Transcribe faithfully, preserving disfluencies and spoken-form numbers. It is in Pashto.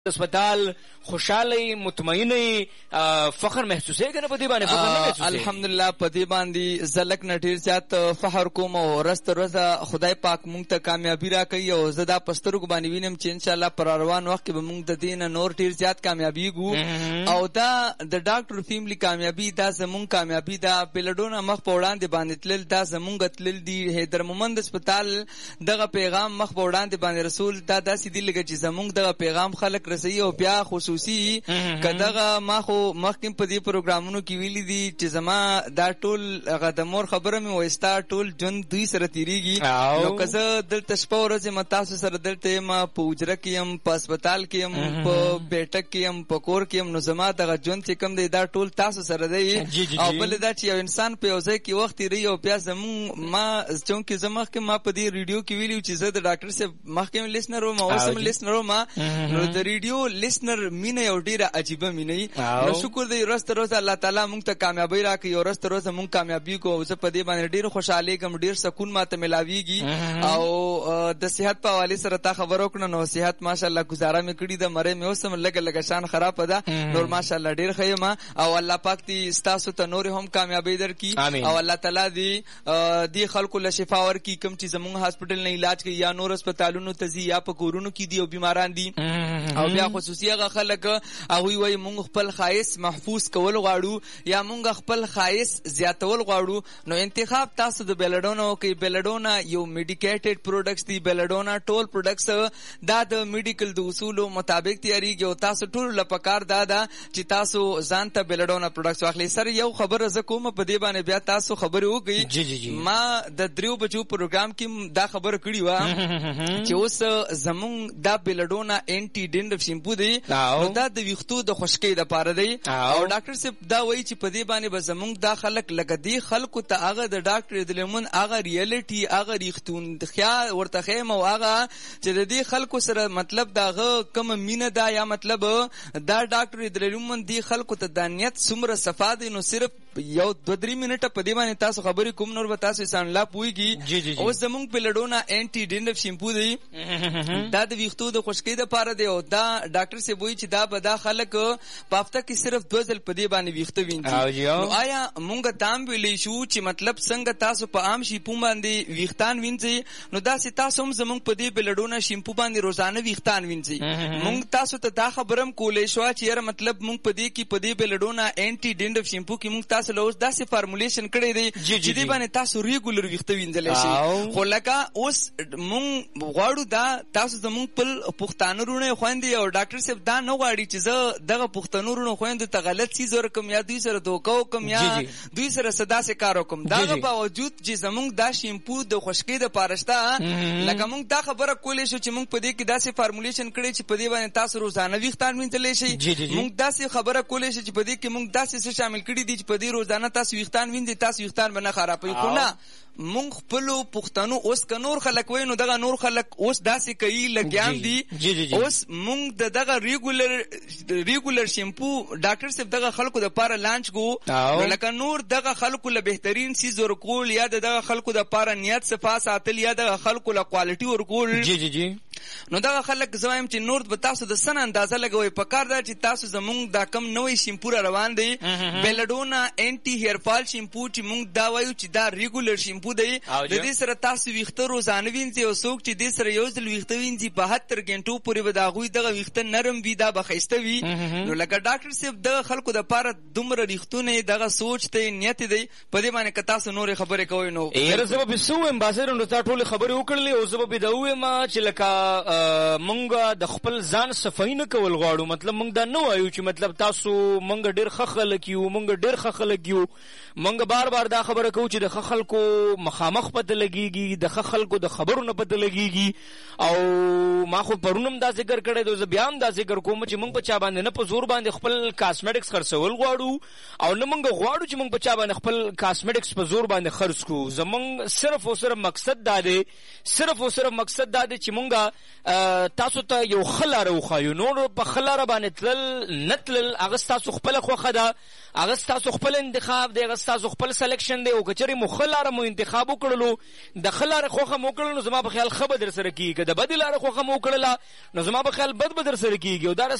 अस्पताल خوشاله مطمئنه فخر محسوسه کنه په دې باندې فخر نه محسوسه الحمدلله په دې باندې زلک نټیر زیات فخر کوم او رست روزه خدای پاک مونږ ته کامیابی را کوي او زدا پسترګ باندې وینم چې ان شاء الله پر روان وخت کې به مونږ د دین نور ډیر زیات کامیابی ګو او دا د ډاکټر فیملی کامیابی دا زمونږ کامیابی دا بلډونه مخ په وړاندې باندې تلل دا زمونږ تلل دی حیدر مومند هسپتال دغه پیغام مخ په وړاندې باندې رسول دا داسې دی لګي چې زمونږ دغه پیغام خلک رسي او بیا خصوصي کداغه ما خو مخکې په دې پروګرامونو کې ویلي دي چې زما دا ټول هغه د مور خبره مې وستا ټول جون دوی سره تیریږي نو که زه دلته شپه ورځ م تاسو سره دلته ما په اجره کې یم په هسپتال کې یم په بیٹک کې یم په کور کې یم نو زما دغه جون چې کم دی دا ټول تاسو سره دی او بل دا چې یو انسان په یو ځای کې وخت تیری او بیا زمون ما چونکې زما کې ما په دې ریډیو کې ویلو چې زه د ډاکټر صاحب مخکې لیسنر وم او سم لیسنر ما نو د ریډیو لیسنر مینه یو ډیره عجیبه مینه نو شکر دی رست روز الله تعالی مونږ ته کامیابی راکړي او رست روز مونږ کامیابی کو زه په دې باندې ډیر خوشاله کوم ډیر سکون ماته ملاویږي او د صحت په حواله سره تا خبرو کړنه نو صحت ماشاءالله گزاره مې کړی د مړې مې اوسم لګ لګ شان خراب ده نور ماشاءالله ډیر خیمه او الله پاک دې ستاسو ته نور هم کامیابی درکړي او الله تعالی دې دې خلکو له شفا ورکړي کوم چې زموږ هسپټل نه علاج کوي یا نور هسپتالونو ته ځي یا په کورونو کې دي او بیماران دي او بیا خصوصي هغه خلک هغه وایي مونږ خپل خایس محفوظ کول غواړو یا مونږ خپل خایس زیاتول غواړو نو انتخاب تاسو د بیلډونو کې بیلډونا یو میډیکیټډ پروډکټس دی بیلډونا ټول پروډکټس دا د میډیکل د اصولو مطابق تیاریږي او تاسو ټول لپاره دا دا چې تاسو ځان ته بیلډونا پروډکټس واخلئ سره یو خبره ز کوم په دې باندې بیا تاسو خبرې وکړئ ما د دریو بجو پروګرام کې دا خبره کړې و چې اوس زمون دا بیلډونا انټي ډینډرف شیمپو دی نو دا د ویختو د خشکۍ لپاره دی او ډاکټر صاحب دا وایي چې په دې باندې به زمونږ دا خلک لکه دی خلکو ته هغه د ډاکټر د لیمون هغه ریالټي هغه ریختون خیا ورته خیم او هغه چې د دې خلکو سره مطلب داغه کم مینه دا یا مطلب دا ډاکټر د لیمون دی خلکو ته د نیت څومره صفا دی نو صرف یو دو درې منټه په دې باندې تاسو خبرې کوم نور به تاسو انسان لا پويږي او زمونږ بیلډونا انټي ډینډرف شیمپو دی دا د ویختو د خشکۍ لپاره دی او دا ډاکټر صاحب وایي چې دا به دا خلک په هفته کې صرف دوه ځل په دې باندې ویښته وینځي نو آیا مونږ تام ویلی شو چې مطلب څنګه تاسو په عام شیمپو باندې ویښتان وینځي نو داسې تاسو هم زمونږ په دې بیلډونا شیمپو باندې روزانه ویښتان وینځي مونږ تاسو ته دا خبرم کولای شو چې یاره مطلب مونږ په دې کې په دې بیلډونا انټي ډینډرف شیمپو کې مونږ تاسو له اوس داسې فارمولیشن کړی دی چې دې باندې تاسو ریګولر ویښته وینځلی شي خو لکه اوس مونږ غواړو دا تاسو زمونږ خپل پښتانه رونه خویندې او ډاکټر صاحب دا نه غواړي چې زه دغه پښتنو رونه خویندو ته غلط څیز ورکم یا دوی سره دوکه وکم یا دوی سره صدا سه کار وکم دغه باوجود چې زمونږ دا شیمپو د خشکۍ د پارشته لکه مونږ دا خبره کولی شو چې مونږ په دې کې داسې فارمولیشن کړی چې په دې باندې تاسو روزانه ویښتان وینځلی شئ مونږ داسې خبره کولی شو چې په دې کې مونږ داسې څه شامل کړي دي چې په دې روزانه تاسو ویښتان وینځئ تاسو ویښتان به نه خرابوي خو نه مونږ خپلو پښتنو اوس که نور خلک وایي نو دغه نور خلک اوس داسې کوي لګیان دي اوس مونږ د دغه ریګولر ریګولر شیمپو ډاکټر صاحب دغه خلکو دپاره لانچ کو نو لکه نور دغه خلکو له بهترین څیز ورکول یا د دغه خلکو دپاره نیت صفا ساتل یا دغه خلکو له کوالټي ورکول نو دغه خلک زه وایم چې نور به تاسو د سن اندازه لګوئ په کار ده چې تاسو زمونږ دا کم نوی شیمپو را روان دی بیلډونا انټي هیر فال شیمپو چې مونږ دا وایو چې دا ریګولر شیمپو دی د دې سره تاسو ویښته روزانه وینځئ او څوک چې دې سره یو ځل ویښته وینځي په بهتر غنټو پورې به د هغوی دغه ویښته نرم وي دا به ښایسته وي نو لکه ډاکټر صاحب دغه خلکو دپاره دومره ریښتونه دغه سوچ دی نیت دی په دې باندې که تاسو نورې خبرې کوئ نو یاره زه به پې څه ووایم باسر نو تا ټولې خبرې وکړلې او زه به پې دا ووایم چې لکه مونږ د خپل ځان صفایي نه کول غواړو مطلب مونږ دا نه وایو چې مطلب تاسو مونږ ډېر ښه خلک یو مونږ ډېر ښه خلک یو مونږ بار بار دا خبره کوو چې د ښه خلکو مخامخ پته لګېږي د ښه خلکو د خبرو نه پته لګېږي او ما خو پرون هم دا ذکر کړی دی زه بیا هم دا ذکر کوم چې مونږ په چا باندې نه په زور باندې خپل کاسمیټکس خرڅول غواړو او نه مونږ غواړو چې مونږ په چا باندې خپل کاسمیټکس په زور باندې خرڅ کړو زمونږ صرف او صرف مقصد دا دی صرف او صرف مقصد دا دی چې مونږ تاسو ته یو ښه لاره وښایو نور په ښه لاره باندې تلل نه تلل هغه ستاسو خپله خوښه ده هغه ستاسو خپل انتخاب دی هغه ستاسو خپل سلیکشن دی او که چېرې مو ښه لاره مو انتخاب وکړلو د ښه لارې خوښه مو وکړل نو زما په خیال ښه به در سره کېږي، که د بدې لارې خوښه مو وکړله نو زما په خیال بد به در سره کېږي. او دا